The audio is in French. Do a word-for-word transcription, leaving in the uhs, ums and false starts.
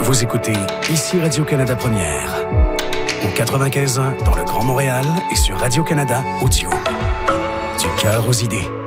Vous écoutez ici Radio-Canada Première. Au quatre-vingt-quinze ans dans le Grand Montréal et sur Radio-Canada Audio. Du cœur aux idées.